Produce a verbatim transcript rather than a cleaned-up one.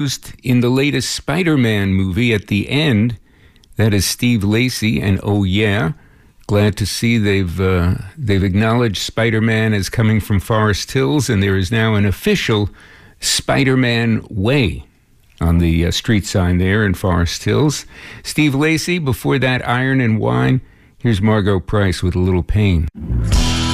in the latest Spider-Man movie at the end. That is Steve Lacy, and oh yeah, glad to see they've uh, they've acknowledged Spider-Man as coming from Forest Hills, and there is now an official Spider-Man Way on the uh, street sign there in Forest Hills. Steve Lacy, before that, Iron and Wine. Here's Margot Price with A Little Pain.